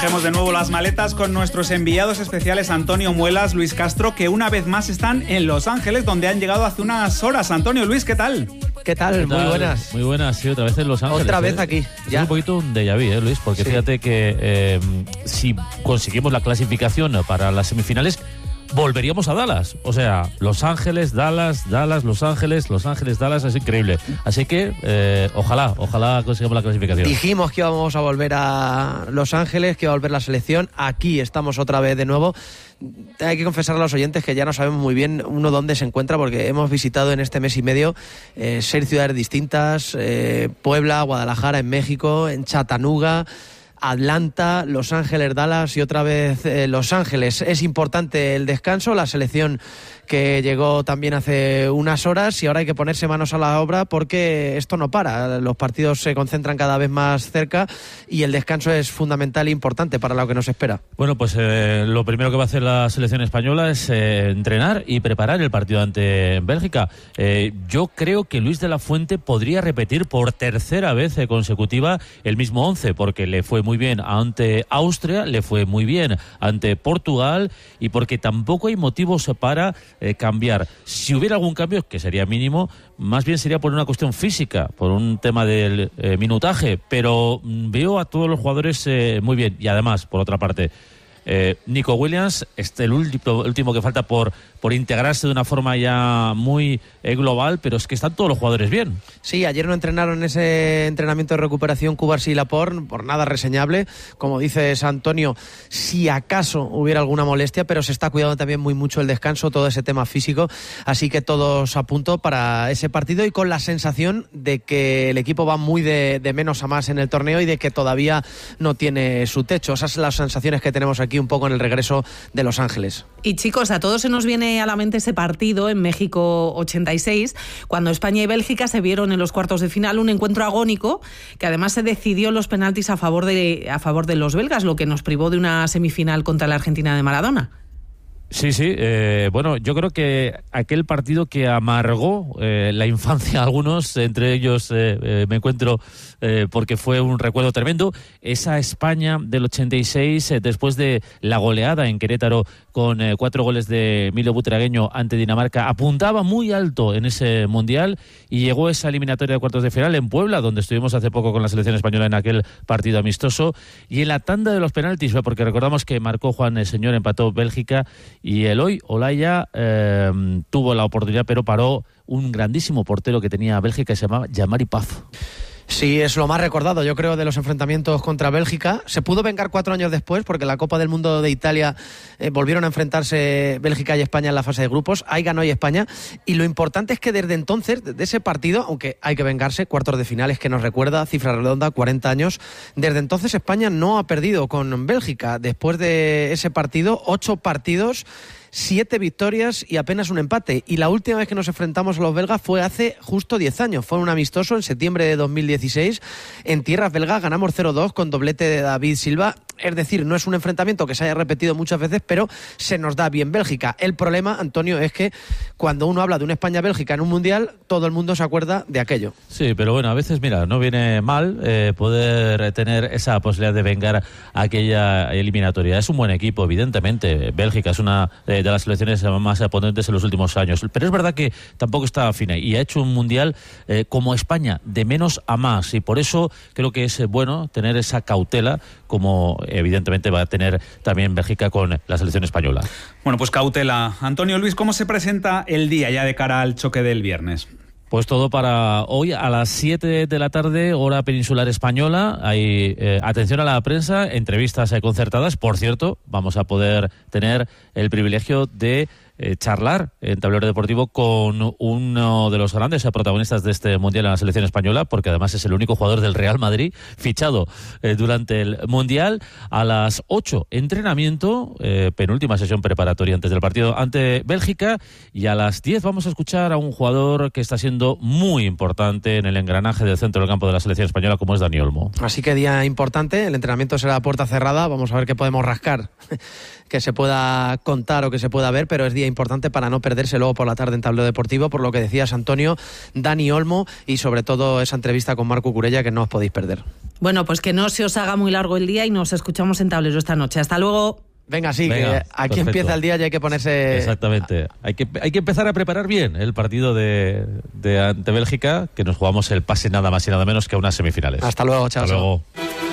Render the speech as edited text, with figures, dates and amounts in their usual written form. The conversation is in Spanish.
Hacemos de nuevo las maletas con nuestros enviados especiales Antonio Muelas, Luis Castro, que una vez más están en Los Ángeles, donde han llegado hace unas horas. Antonio, Luis, ¿qué tal? ¿Qué tal? Muy buenas. Muy buenas, sí, otra vez en Los Ángeles. Otra vez aquí. Ya. Es un poquito un déjà vu, Luis, porque sí. Fíjate que si conseguimos la clasificación para las semifinales, volveríamos a Dallas. O sea, Los Ángeles, Dallas, Los Ángeles, Dallas, es increíble. Así que ojalá consigamos la clasificación. Dijimos que íbamos a volver a Los Ángeles, que iba a volver la selección. Aquí estamos otra vez de nuevo. Hay que confesar a los oyentes que ya no sabemos muy bien uno dónde se encuentra, porque hemos visitado en este mes y medio 6 ciudades distintas, Puebla, Guadalajara en México, en Chattanooga, Atlanta, Los Ángeles, Dallas y otra vez Los Ángeles. Es importante el descanso, la selección que llegó también hace unas horas, y ahora hay que ponerse manos a la obra porque esto no para. Los partidos se concentran cada vez más cerca y el descanso es fundamental e importante para lo que nos espera. Bueno, pues lo primero que va a hacer la selección española es entrenar y preparar el partido ante Bélgica. Yo creo que Luis de la Fuente podría repetir por tercera vez consecutiva el mismo 11, porque le fue muy bien ante Austria, le fue muy bien ante Portugal, y porque tampoco hay motivos para cambiar. Si hubiera algún cambio, que sería mínimo, más bien sería por una cuestión física, por un tema del minutaje, pero veo a todos los jugadores muy bien. Y además, por otra parte, Nico Williams, el último que falta por integrarse de una forma ya muy global, pero es que están todos los jugadores bien. Sí, ayer no entrenaron ese entrenamiento de recuperación Cubarsí y Laporte, por nada reseñable, como dices, Antonio, si acaso hubiera alguna molestia, pero se está cuidando también muy mucho el descanso, todo ese tema físico, así que todos a punto para ese partido, y con la sensación de que el equipo va muy de menos a más en el torneo y de que todavía no tiene su techo. Esas son las sensaciones que tenemos aquí un poco en el regreso de Los Ángeles. Y chicos, a todos se nos viene a la mente ese partido en México 86, cuando España y Bélgica se vieron en los cuartos de final, un encuentro agónico que además se decidió en los penaltis a favor de los belgas, lo que nos privó de una semifinal contra la Argentina de Maradona. Sí, bueno, yo creo que aquel partido que amargó la infancia a algunos, entre ellos me encuentro porque fue un recuerdo tremendo, esa España del 86, después de la goleada en Querétaro con 4 goles de Emilio Butragueño ante Dinamarca, apuntaba muy alto en ese Mundial, y llegó esa eliminatoria de cuartos de final en Puebla, donde estuvimos hace poco con la selección española en aquel partido amistoso, y en la tanda de los penaltis, porque recordamos que marcó Juan Señor, empató Bélgica, y Eloy Olaya tuvo la oportunidad, pero paró un grandísimo portero que tenía Bélgica, que se llamaba Jean-Marie Paf. Sí, es lo más recordado, yo creo, de los enfrentamientos contra Bélgica. Se pudo vengar 4 años después, porque en la Copa del Mundo de Italia volvieron a enfrentarse Bélgica y España en la fase de grupos. Ahí ganó y España. Y lo importante es que desde entonces, de ese partido, aunque hay que vengarse, cuartos de finales que nos recuerda, cifra redonda, 40 años. Desde entonces España no ha perdido con Bélgica. Después de ese partido, 8 partidos, 7 victorias y apenas un empate. Y la última vez que nos enfrentamos a los belgas fue hace justo 10 años. Fue un amistoso en septiembre de 2016. En tierras belgas ganamos 0-2 con doblete de David Silva. Es decir, no es un enfrentamiento que se haya repetido muchas veces, pero se nos da bien Bélgica. El problema, Antonio, es que cuando uno habla de una España-Bélgica en un Mundial, todo el mundo se acuerda de aquello. Sí, pero bueno, a veces, mira, no viene mal poder tener esa posibilidad de vengar aquella eliminatoria. Es un buen equipo, evidentemente. Bélgica es una de las selecciones más potentes en los últimos años. Pero es verdad que tampoco está fina y ha hecho un Mundial como España, de menos a más. Y por eso creo que es bueno tener esa cautela, como evidentemente va a tener también Bélgica con la selección española. Bueno, pues cautela. Antonio, Luis, ¿cómo se presenta el día ya de cara al choque del viernes? Pues todo para hoy a las 7 de la tarde, hora peninsular española. Hay atención a la prensa, entrevistas concertadas. Por cierto, vamos a poder tener el privilegio de charlar en Tablero Deportivo con uno de los grandes protagonistas de este Mundial en la selección española, porque además es el único jugador del Real Madrid fichado durante el Mundial. A las 8, entrenamiento, penúltima sesión preparatoria antes del partido ante Bélgica, y a las 10 vamos a escuchar a un jugador que está siendo muy importante en el engranaje del centro del campo de la selección española, como es Dani Olmo. Así que día importante, el entrenamiento será a puerta cerrada, vamos a ver qué podemos rascar que se pueda contar o que se pueda ver, pero es día importante para no perderse luego por la tarde en Tablero Deportivo, por lo que decías, Antonio, Dani Olmo y sobre todo esa entrevista con Marco Curella que no os podéis perder. Bueno, pues que no se os haga muy largo el día y nos escuchamos en Tablero esta noche. Hasta luego. Venga, sí, Venga, que aquí perfecto. empieza el día y hay que ponerse... Exactamente. Hay que empezar a preparar bien el partido de ante Bélgica, que nos jugamos el pase nada más y nada menos que a unas semifinales. Hasta luego, chao. Hasta luego.